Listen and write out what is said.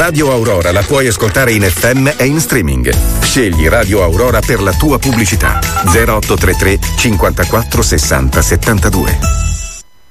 Radio Aurora la puoi ascoltare in FM e in streaming. Scegli Radio Aurora per la tua pubblicità. 0833 54 60 72.